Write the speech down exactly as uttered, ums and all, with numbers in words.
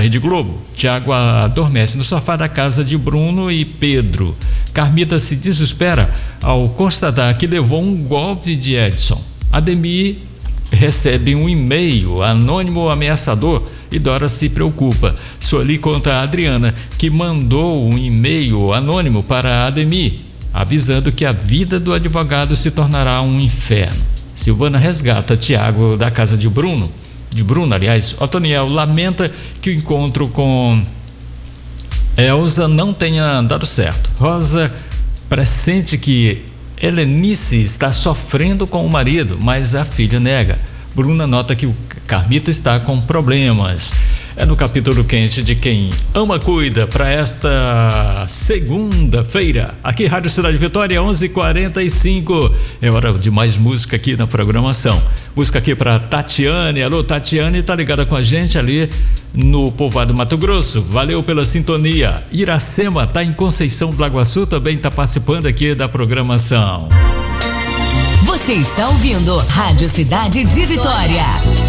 Rede Globo. Tiago adormece no sofá da casa de Bruno e Pedro. Carmita se desespera ao constatar que levou um golpe de Edson. Ademir recebe um e-mail anônimo ameaçador e Dora se preocupa. Sueli conta a Adriana que mandou um e-mail anônimo para Ademir, avisando que a vida do advogado se tornará um inferno. Silvana resgata Tiago da casa de Bruno, de Bruno, aliás. Otoniel lamenta que o encontro com Elza não tenha dado certo. Rosa pressente que Helenice está sofrendo com o marido, mas a filha nega. Bruna nota que o Carmita está com problemas. É no capítulo quente de Quem Ama Cuida para esta segunda-feira. Aqui Rádio Cidade Vitória, onze e quarenta e cinco. É hora de mais música aqui na programação. Música aqui para Tatiane. Alô, Tatiane, tá ligada com a gente ali no Povoado Mato Grosso. Valeu pela sintonia. Iracema tá em Conceição do Lagoaçu, também tá participando aqui da programação. Você está ouvindo Rádio Cidade de Vitória.